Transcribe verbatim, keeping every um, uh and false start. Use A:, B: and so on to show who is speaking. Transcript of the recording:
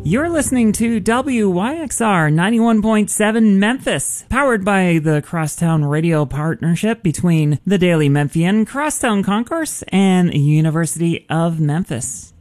A: You're listening to W Y X R ninety-one point seven Memphis, powered by the Crosstown Radio partnership between the Daily Memphian, Crosstown Concourse, and University of Memphis.